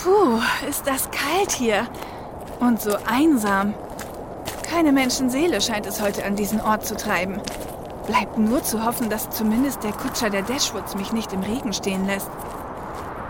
Puh, ist das kalt hier. Und so einsam. Keine Menschenseele scheint es heute an diesen Ort zu treiben. Bleibt nur zu hoffen, dass zumindest der Kutscher der Dashwoods mich nicht im Regen stehen lässt.